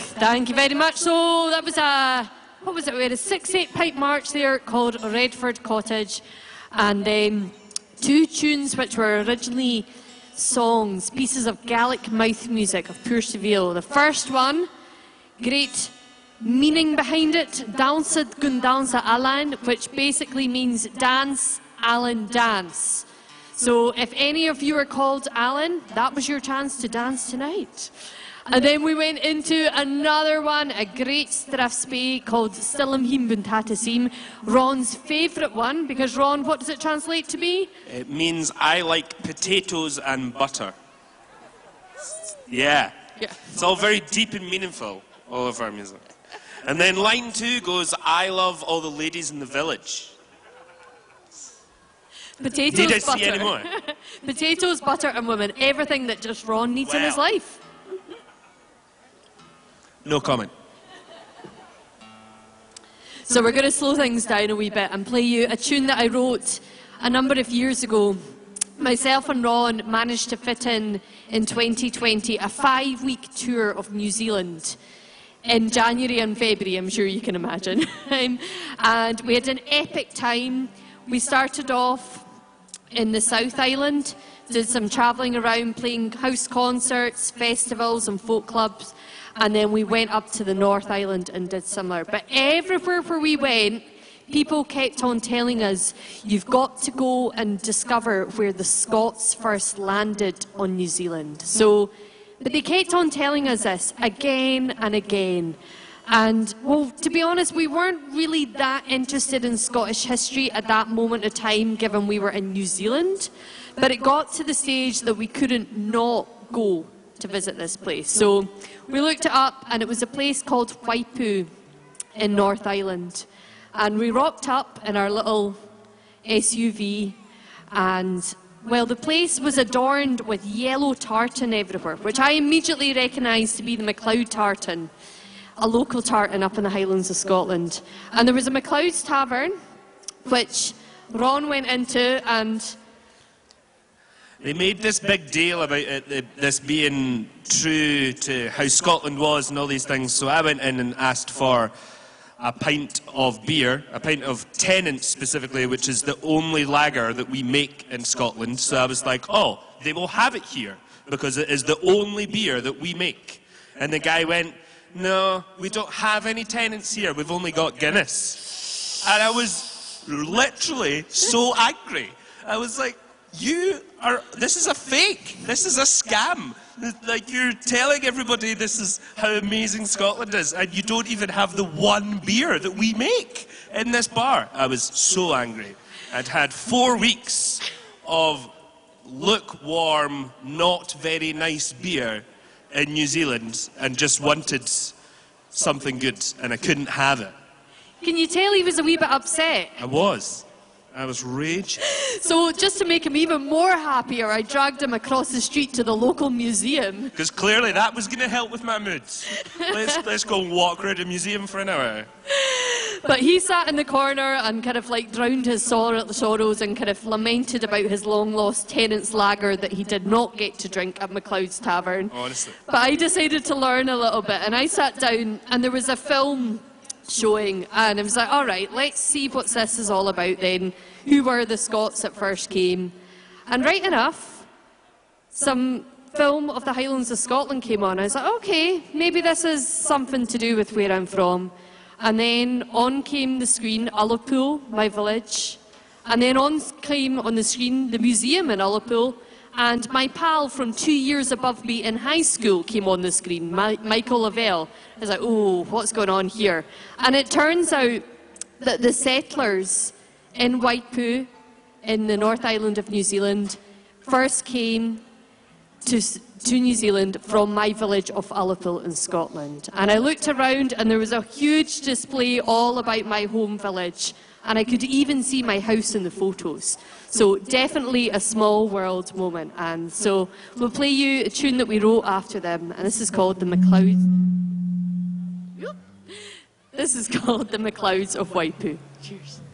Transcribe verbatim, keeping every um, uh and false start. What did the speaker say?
Thank you very much. So that was a, what was it, we had a six eight pipe march there called Redford Cottage, and um, two tunes which were originally songs, pieces of Gaelic mouth music of Pure Seville. The first one, great meaning behind it, Dansad gun dansa Alan, which basically means dance, Alan, dance. So if any of you are called Alan, that was your chance to dance tonight. And then we went into another one, a great strathspey called Stillam Himbun Tatasim, Ron's favourite one, because Ron, what does it translate to be? It means I like potatoes and butter. Yeah. Yeah. It's all very deep and meaningful, all of our music. And then line two goes, I love all the ladies in the village. Potatoes, Did I butter. see any more? Potatoes, butter and women, everything that just Ron needs in his Wow. life. No comment. So we're going to slow things down a wee bit and play you a tune that I wrote a number of years ago. Myself and Ron managed to fit in, in twenty twenty, a five-week tour of New Zealand in January and February, I'm sure you can imagine. And we had an epic time. We started off in the South Island, did some travelling around, playing house concerts, festivals and folk clubs, and then we went up to the North Island and did similar. But everywhere where we went, people kept on telling us, you've got to go and discover where the Scots first landed on New Zealand. So, but they kept on telling us this again and again. And, well, to be honest, we weren't really that interested in Scottish history at that moment of time, given we were in New Zealand. But it got to the stage that we couldn't not go to visit this place. So we looked it up, and it was a place called Waipu in North Island. And we rocked up in our little S U V, and, well, the place was adorned with yellow tartan everywhere, which I immediately recognised to be the MacLeod tartan, a local tartan up in the Highlands of Scotland. And there was a MacLeod's Tavern, which Ron went into, and They made this big deal about it, this being true to how Scotland was and all these things, so I went in and asked for a pint of beer, a pint of Tennant specifically, which is the only lager that we make in Scotland. So I was like, oh, they will have it here, because it is the only beer that we make. And the guy went, no, we don't have any Tennants here, we've only got Guinness. And I was literally so angry. I was like, you are, this is a fake, this is a scam. Like, you're telling everybody this is how amazing Scotland is, and you don't even have the one beer that we make in this bar. I was so angry. I'd had four weeks of lukewarm, not very nice beer in New Zealand and just wanted something good, and I couldn't have it. can you tell he was a wee bit upset? I was. I was raging. So just to make him even more happier, I dragged him across the street to the local museum. Because clearly that was going to help with my moods. Let's, let's go and walk around a museum for an hour. But he sat in the corner and kind of like drowned his sor sorrows and kind of lamented about his long-lost Tennant's lager that he did not get to drink at MacLeod's Tavern. Honestly. But I decided to learn a little bit, and I sat down and there was a film showing, and I was like, all right, let's see what this is all about then. Who were the Scots that first came? And right enough, some film of the Highlands of Scotland came on. I was like, okay, maybe this is something to do with where I'm from. And then on came the screen Ullapool, my village. And then on came on the screen the museum in Ullapool. And my pal from two years above me in high school came on the screen, My Michael Lavelle. I was like, oh, what's going on here? And it turns out that the settlers in Waipu, in the North Island of New Zealand, first came to, to New Zealand from my village of Ullapool in Scotland. And I looked around and there was a huge display all about my home village, and I could even see my house in the photos. So definitely a small world moment. And so we'll play you a tune that we wrote after them, and this is called the MacLeod. This is called the MacLeods of Waipu. Cheers.